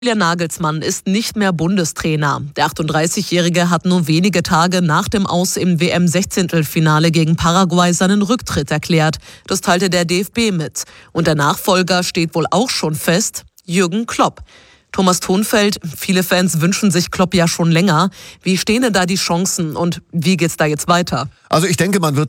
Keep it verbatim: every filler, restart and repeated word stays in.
Julian Nagelsmann ist nicht mehr Bundestrainer. Der achtunddreißigjährige hat nur wenige Tage nach dem Aus im W M-Sechzehntelfinale gegen Paraguay seinen Rücktritt erklärt. Das teilte der D F B mit. Und der Nachfolger steht wohl auch schon fest: Jürgen Klopp. Thomas Thonfeld, viele Fans wünschen sich Klopp ja schon länger. Wie stehen denn da die Chancen und wie geht's da jetzt weiter? Also ich denke, man wird